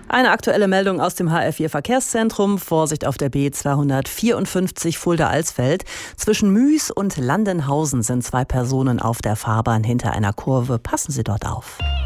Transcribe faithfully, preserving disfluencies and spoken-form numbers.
Eine aktuelle Meldung aus dem H R vier Verkehrszentrum. Vorsicht auf der B zweihundertvierundfünfzig Fulda-Alsfeld. Zwischen Mühs und Landenhausen sind zwei Personen auf der Fahrbahn hinter einer Kurve. Passen Sie dort auf.